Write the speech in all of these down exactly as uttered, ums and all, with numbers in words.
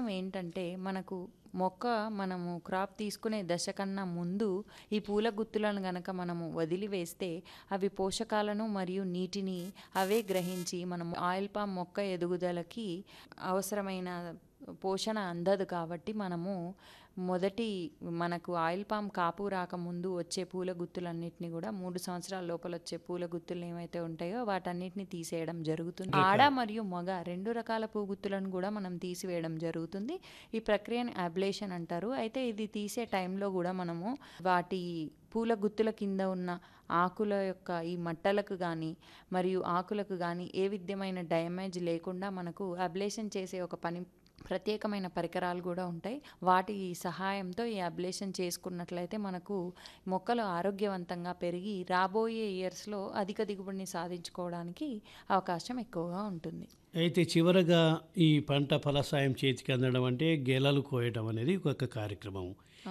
ఏంటంటే మనకు మొక్క మనము క్రాప్ తీసుకునే దశ కన్నా ముందు ఈ పూల గుత్తులను గనక మనము వదిలివేస్తే అవి పోషకాలను మరియు నీటిని అవే గ్రహించి మనం ఆయిల్ పామ్ మొక్క ఎదుగుదలకి అవసరమైన పోషణ అందదు. కాబట్టి మనము మొదటి మనకు ఆయిల్ పామ్ కాపు రాకముందు వచ్చే పూల గుత్తులన్నిటిని కూడా మూడు సంవత్సరాల లోపల వచ్చే పూల గుత్తులు ఏమైతే ఉంటాయో వాటన్నిటిని తీసేయడం జరుగుతుంది. ఆడ మరియు మగ రెండు రకాల పూ గుత్తులను కూడా మనం తీసివేయడం జరుగుతుంది. ఈ ప్రక్రియను అబ్లేషన్ అంటారు. అయితే ఇది తీసే టైంలో కూడా మనము వాటి పూల గుత్తుల కింద ఉన్న ఆకుల యొక్క ఈ మట్టలకు కానీ మరియు ఆకులకు కానీ ఏ విధమైన డ్యామేజ్ లేకుండా మనకు అబ్లేషన్ చేసే ఒక పని ప్రత్యేకమైన పరికరాలు కూడా ఉంటాయి. వాటి సహాయంతో ఈ అబ్లేషన్ చేసుకున్నట్లయితే మనకు మొక్కలు ఆరోగ్యవంతంగా పెరిగి రాబోయే ఇయర్స్లో అధిక దిగుబడిని సాధించుకోవడానికి అవకాశం ఎక్కువగా ఉంటుంది. అయితే చివరగా ఈ పంట ఫలసాయం చేతికి అందడం అంటే గెలలు కోయడం అనేది ఒక కార్యక్రమం.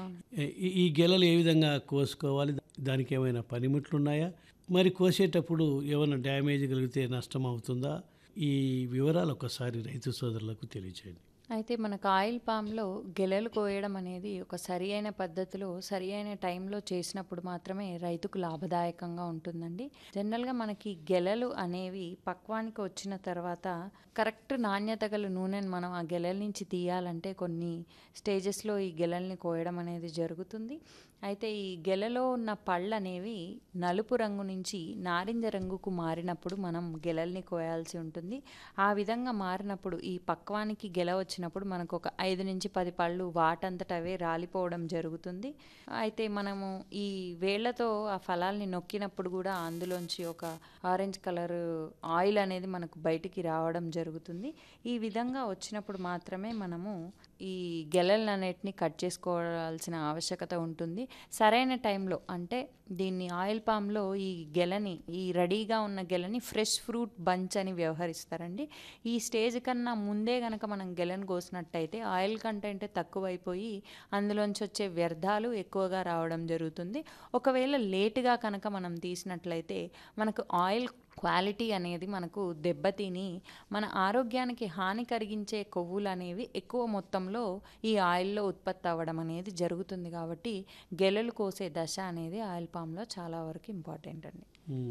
ఈ గెలలు ఏ విధంగా కోసుకోవాలి, దానికి ఏమైనా పనిముట్లు ఉన్నాయా, మరి కోసేటప్పుడు ఏమైనా డ్యామేజ్ కలిగితే నష్టం అవుతుందా? ఈ వివరాలు ఒకసారి రైతు సోదరులకు తెలియచేయండి. అయితే మనకు ఆయిల్ పామ్లో గెలలు కోయడం అనేది ఒక సరి అయిన పద్ధతిలో సరి అయిన టైంలో చేసినప్పుడు మాత్రమే రైతుకు లాభదాయకంగా ఉంటుందండి. జనరల్గా మనకి గెలలు అనేవి పక్వానికి వచ్చిన తర్వాత కరెక్ట్ నాణ్యత గల నూనెను మనం ఆ గెలల నుంచి తీయాలంటే కొన్ని స్టేజెస్లో ఈ గెలల్ని కోయడం అనేది జరుగుతుంది. అయితే ఈ గెలలో ఉన్న పళ్ళు అనేవి నలుపు రంగు నుంచి నారింజ రంగుకు మారినప్పుడు మనం గెలల్ని కోయాల్సి ఉంటుంది. ఆ విధంగా మారినప్పుడు ఈ పక్వానికి గెల వచ్చినప్పుడు మనకు ఒక ఐదు నుంచి పది పళ్ళు వాటంతట అవే రాలిపోవడం జరుగుతుంది. అయితే మనము ఈ వేళ్లతో ఆ ఫలాల్ని నొక్కినప్పుడు కూడా అందులోంచి ఒక ఆరెంజ్ కలర్ ఆయిల్ అనేది మనకు బయటికి రావడం జరుగుతుంది. ఈ విధంగా వచ్చినప్పుడు మాత్రమే మనము ఈ గెలలన్నిటిని కట్ చేసుకోవాల్సిన ఆవశ్యకత ఉంటుంది. సరైన టైంలో అంటే దీన్ని ఆయిల్ పామ్లో ఈ గెలని ఈ రెడీగా ఉన్న గెలని ఫ్రెష్ ఫ్రూట్ బంచ్ అని వ్యవహరిస్తారండి. ఈ స్టేజ్ కన్నా ముందే కనుక మనం గెలను కోసినట్టయితే ఆయిల్ కంటెంట్ తక్కువైపోయి అందులోంచి వచ్చే వ్యర్థాలు ఎక్కువగా రావడం జరుగుతుంది. ఒకవేళ లేటుగా కనుక మనం తీసినట్లయితే మనకు ఆయిల్ క్వాలిటీ అనేది మనకు దెబ్బతిని మన ఆరోగ్యానికి హాని కలిగించే కొవ్వులు అనేవి ఎక్కువ మొత్తంలో ఈ ఆయిల్లో ఉత్పత్తి అవ్వడం అనేది జరుగుతుంది. కాబట్టి గెలలు కోసే దశ అనేది ఆయిల్ పామ్లో చాలా వరకు ఇంపార్టెంట్ అండి.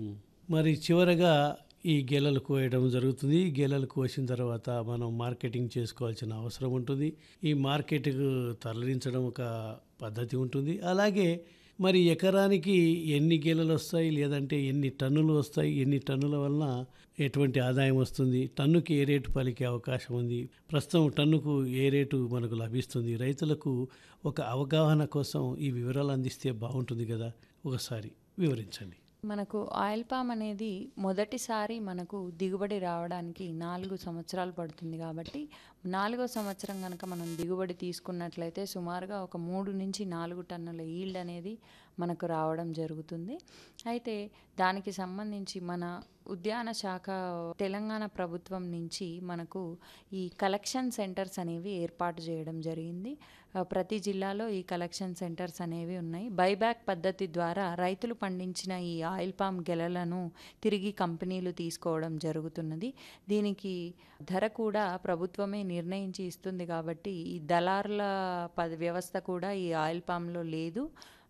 మరి చివరగా ఈ గెలలు కోయడం జరుగుతుంది. గెలలు కోసిన తర్వాత మనం మార్కెటింగ్ చేసుకోవాల్సిన అవసరం ఉంటుంది. ఈ మార్కెట్కు తరలించడం ఒక పద్ధతి ఉంటుంది. అలాగే మరి ఎకరానికి ఎన్ని గెలలు వస్తాయి, లేదంటే ఎన్ని టన్నులు వస్తాయి, ఎన్ని టన్నుల వలన ఎటువంటి ఆదాయం వస్తుంది, టన్నుకి ఏ రేటు పలికే అవకాశం ఉంది, ప్రస్తుతం టన్నుకు ఏ రేటు మనకు లభిస్తుంది, రైతులకు ఒక అవగాహన కోసం ఈ వివరాలు అందిస్తే బాగుంటుంది కదా, ఒకసారి వివరించండి. మనకు ఆయిల్ పామ్ అనేది మొదటిసారి మనకు దిగుబడి రావడానికి నాలుగు సంవత్సరాలు పడుతుంది. కాబట్టి నాలుగో సంవత్సరం కనుక మనం దిగుబడి తీసుకున్నట్లయితే సుమారుగా ఒక మూడు నుంచి నాలుగు టన్నుల ఈల్డ్ అనేది మనకు రావడం జరుగుతుంది. అయితే దానికి సంబంధించి మన ఉద్యాన శాఖ తెలంగాణ ప్రభుత్వం నుంచి మనకు ఈ కలెక్షన్ సెంటర్స్ అనేవి ఏర్పాటు చేయడం జరిగింది. ప్రతి జిల్లాలో ఈ కలెక్షన్ సెంటర్స్ అనేవి ఉన్నాయి. బైబ్యాక్ పద్ధతి ద్వారా రైతులు పండించిన ఈ ఆయిల్ పామ్ గెలలను తిరిగి కంపెనీలు తీసుకోవడం జరుగుతున్నది. దీనికి ధర కూడా ప్రభుత్వమే నిర్ణయించి ఇస్తుంది. కాబట్టి ఈ దళారుల పద వ్యవస్థ కూడా ఈ ఆయిల్ పామ్లో లేదు.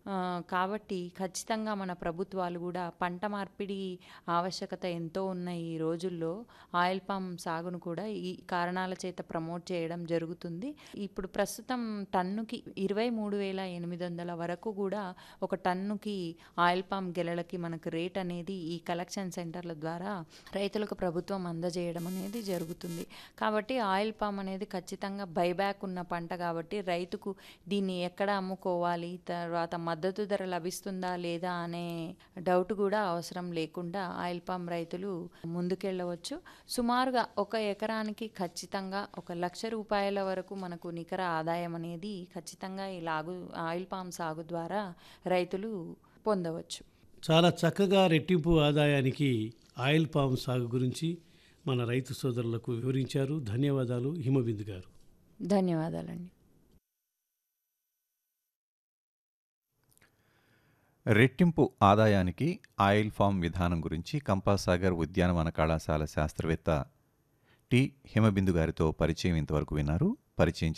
కాబట్టి ఖచ్చితంగా మన ప్రభుత్వాలు కూడా పంట మార్పిడి ఆవశ్యకత ఎంతో ఉన్న ఈ రోజుల్లో ఆయిల్ పామ్ సాగును కూడా ఈ కారణాల చేత ప్రమోట్ చేయడం జరుగుతుంది. ఇప్పుడు ప్రస్తుతం టన్నుకి ఇరవై మూడు వేల ఎనిమిది వందల వరకు కూడా ఒక టన్నుకి ఆయిల్ పామ్ గెలలకి మనకు రేట్ అనేది ఈ కలెక్షన్ సెంటర్ల ద్వారా రైతులకు ప్రభుత్వం అందజేయడం అనేది జరుగుతుంది. కాబట్టి ఆయిల్ పామ్ అనేది ఖచ్చితంగా బైబ్యాక్ ఉన్న పంట కాబట్టి రైతుకు దీన్ని ఎక్కడ అమ్ముకోవాలి, తర్వాత మద్దతు ధర లభిస్తుందా లేదా అనే డౌట్ కూడా అవసరం లేకుండా ఆయిల్ పామ్ రైతులు ముందుకెళ్ళవచ్చు. సుమారుగా ఒక ఎకరానికి ఖచ్చితంగా ఒక లక్ష రూపాయల వరకు మనకు నికర ఆదాయం అనేది ఖచ్చితంగా ఈ లాగు ఆయిల్ పామ్ సాగు ద్వారా రైతులు పొందవచ్చు. చాలా చక్కగా రెట్టింపు ఆదాయానికి ఆయిల్ పామ్ సాగు గురించి మన రైతు సోదరులకు వివరించారు. ధన్యవాదాలు హిమబిందు గారు. ధన్యవాదాలండి. రెట్టింపు ఆదాయానికి ఆయిల్ ఫామ్ విధానం గురించి కంపాసాగర్ ఉద్యానవన కళాశాల శాస్త్రవేత్త టి హిమబిందు గారితో పరిచయం ఇంతవరకు విన్నారు. పరిచయం